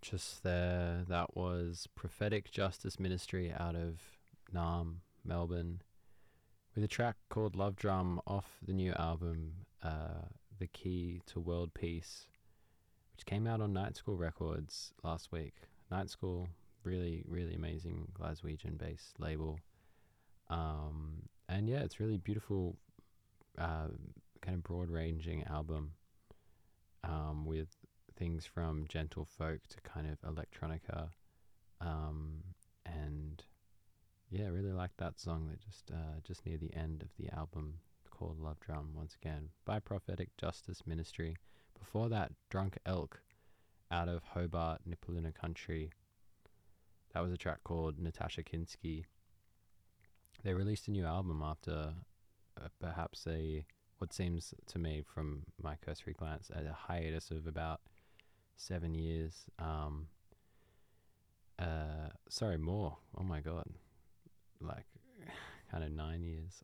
Just there, that was Prophetic Justice Ministry out of Naarm, Melbourne, with a track called Love Drum off the new album, The Key to World Peace, which came out on Night School Records last week. Night School, really, really amazing Glaswegian-based label. And yeah, it's really beautiful, kind of broad-ranging album, with things from gentle folk to kind of electronica, and yeah, really like that song that just near the end of the album called Love Drum, once again by Prophetic Justice Ministry. Before that, Drunk Elk out of Hobart, Nipaluna Country. That was a track called Natasha Kinsky. They released a new album after perhaps what seems to me from my cursory glance, a hiatus of about 7 years. Sorry, more. Oh my god, like kind of 9 years.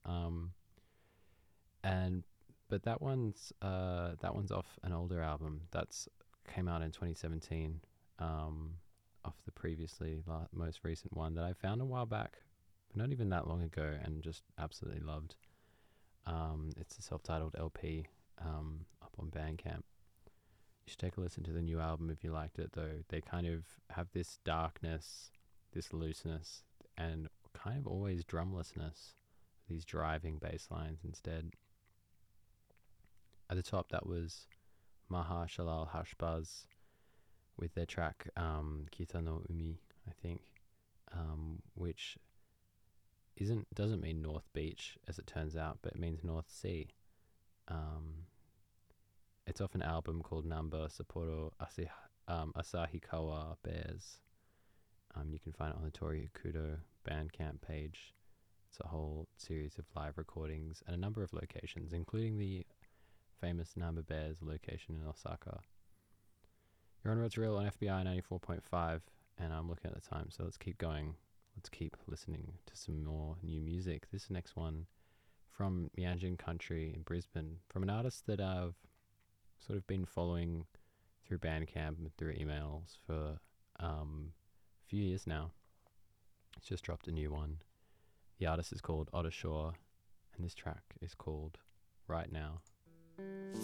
But that one's off an older album that's came out in 2017, off the previously most recent one that I found a while back, but not even that long ago, and just absolutely loved. It's a self-titled LP, up on Bandcamp. You should take a listen to the new album if you liked it, though. They kind of have this darkness, this looseness, and kind of always drumlessness, these driving bass lines instead. At the top, that was Maha Shalal Hashbaz with their track Kita no Umi, I think, which doesn't mean North Beach, as it turns out, but it means North Sea. It's off an album called Namba Sapporo Asahikawa Bears. You can find it on the Tori Ikudo Bandcamp page. It's a whole series of live recordings and a number of locations, including the famous Namba Bears location in Osaka. You're on What's Real on FBI 94.5, and I'm looking at the time, so let's keep going. Let's keep listening to some more new music. This next one from Mianjin Country in Brisbane, from an artist that I've sort of been following through Bandcamp and through emails for a few years now. It's just dropped a new one. The artist is called Otter Shore, and this track is called Right Now.